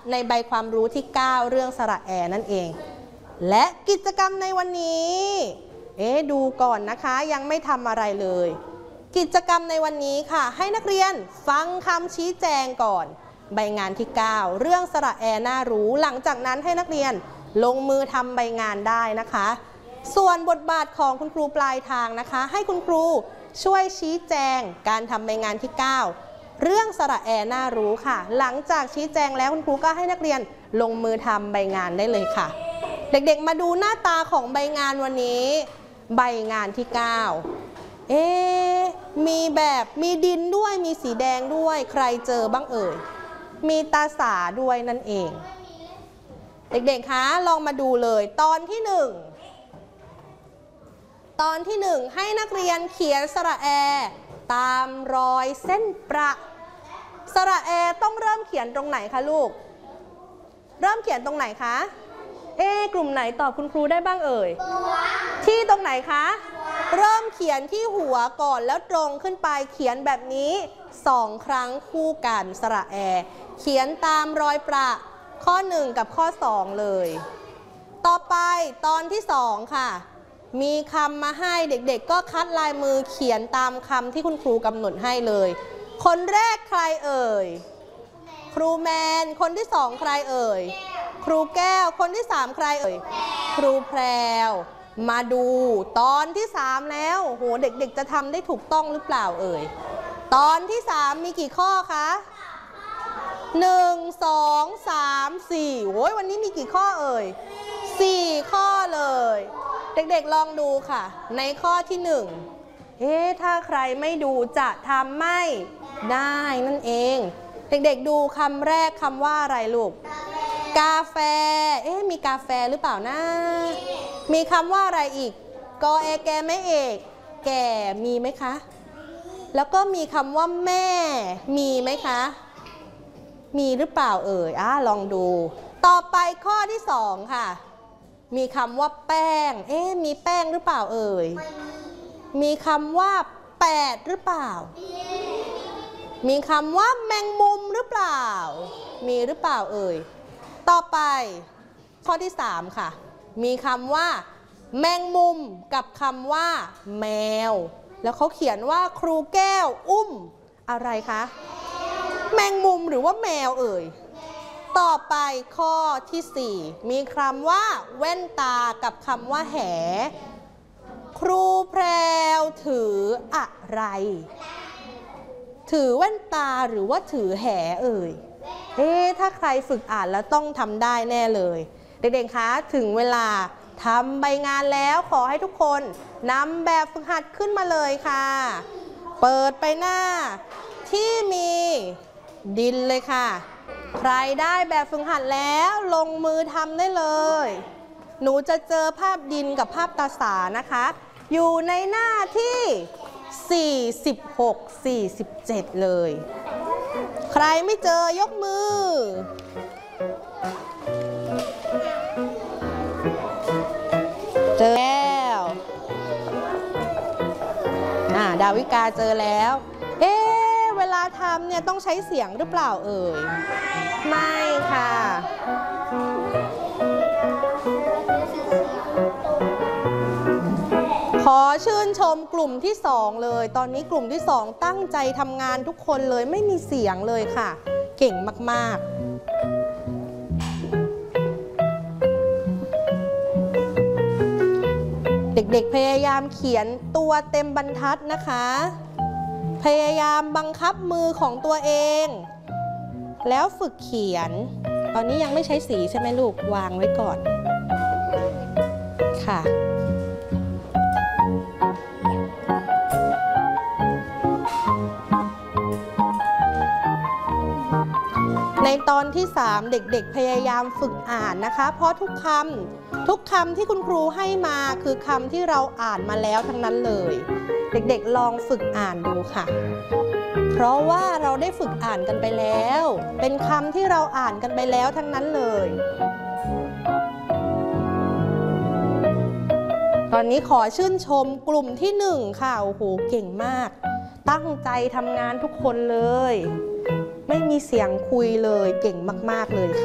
ในใบความรู้ที่ 9 เรื่องสระแอนั่นเองและกิจกรรมในวันนี้ดูก่อนนะคะยังไม่ทำอะไรเลยกิจกรรมในวันนี้ค่ะให้นักเรียนฟังคำชี้แจงก่อนใบงานที่ 9 เรื่องสระแอน่ารู้หลังจากนั้นให้นักเรียนลงมือทำใบงานได้นะคะส่วนบทบาทของคุณครูปลายทางนะคะให้คุณครูช่วยชี้แจงการทำใบงานที่ 9 เรื่องสระแอน่ารู้ค่ะหลังจากชี้แจงแล้วคุณครูก็ให้นักเรียนลงมือทำใบงานได้เลยค่ะเด็กๆมาดูหน้าตาของใบงานวันนี้ใบงานที่ 9มีดินด้วยมีสีแดงด้วยใครเจอบ้างเอ่ยมีตาสาด้วยนั่นเองเด็กๆคะลองมาดูเลยตอนที่ 1ให้นักเรียนเขียนสระแอตามรอยเส้นประสระแอต้องเริ่มเขียนตรงไหนคะลูกเริ่มเขียนตรงไหนคะกลุ่มไหนตอบคุณครูได้บ้างเอ่ยที่ตรงไหนคะเริ่มเขียนที่หัวก่อนแล้วตรงขึ้นไปเขียนแบบนี้2 ครั้งคู่กันสระแอเขียนตามรอยประข้อ1กับข้อ2เลยต่อไปตอนที่2ค่ะมีคำมาให้เด็กๆก็คัดลายมือเขียนตามคำที่คุณครูกำหนดให้เลยคนแรกใครเอ่ยครูแมนคนที่2ใครเอ่ยครูแก้วคนที่3ใครเอ่ยครูแพรวมาดูตอนที่3แล้วโหเด็กๆจะทำได้ถูกต้องหรือเปล่าเอ่ยตอนที่3มีกี่ข้อคะ1 2 3 4โอ้ยวันนี้มีกี่ข้อเอ่ย4 ข้อเลยเด็กๆลองดูค่ะในข้อที่1ถ้าใครไม่ดูจะทำไม่ได้นั่นเองเด็กๆดูคำแรกคำว่าอะไรลูกกาแฟมีกาแฟหรือเปล่านะมีคำว่าอะไรอีกกอแกไม่เอกแก่มีไหมคะแล้วก็มีคำว่าแม่มีไหมคะมีหรือเปล่าเอ่ยลองดูต่อไปข้อที่2ค่ะมีคำว่าแป้งมีแป้งหรือเปล่าเอ่ยมีคำว่า8หรือเปล่ามีคำว่าแมงมุมหรือเปล่ามีหรือเปล่าเอ่ยต่อไปข้อที่3ค่ะมีคำว่าแมงมุมกับคำว่าแมวแล้วเขาเขียนว่าครูแก้วอุ้มอะไรคะแมงมุมหรือว่าแมวเอ่ยต่อไปข้อที่4มีคำว่าแว่นตากับคำว่าแหครูแพรวถืออะไรถือแว่นตาหรือว่าถือแหเอ่ยถ้าใครฝึกอ่านแล้วต้องทำได้แน่เลยเด็กๆคะถึงเวลาทำใบงานแล้วขอให้ทุกคนนำแบบฝึกหัดขึ้นมาเลยค่ะเปิดไปหน้าที่มีดินเลยค่ะใครได้แบบฝึกหัดแล้วลงมือทำได้เลยหนูจะเจอภาพดินกับภาพตาสานะคะอยู่ในหน้าที่46 47เลยใครไม่เจอยกมือเจอแล้วดาวิกาเจอแล้วเวลาทำเนี่ยต้องใช้เสียงหรือเปล่าเอ่ยไม่ค่ะขอชื่นชมกลุ่มที่2เลยตอนนี้กลุ่มที่2ตั้งใจทำงานทุกคนเลยไม่มีเสียงเลยค่ะเก่งมากๆเด็กๆพยายามเขียนตัวเต็มบรรทัดนะคะพยายามบังคับมือของตัวเองแล้วฝึกเขียนตอนนี้ยังไม่ใช้สีใช่ไหมลูกวางไว้ก่อนค่ะในตอนที่3เด็กๆพยายามฝึกอ่านนะคะเพราะทุกคำที่คุณครูให้มาคือคำที่เราอ่านมาแล้วทั้งนั้นเลยเด็กๆลองฝึกอ่านดูค่ะเพราะว่าเราได้ฝึกอ่านกันไปแล้วเป็นคำที่เราอ่านกันไปแล้วทั้งนั้นเลยตอนนี้ขอชื่นชมกลุ่มที่1ค่ะโอ้โหเก่งมากตั้งใจทำงานทุกคนเลยไม่มีเสียงคุยเลยเก่งมากๆเลยค่ะ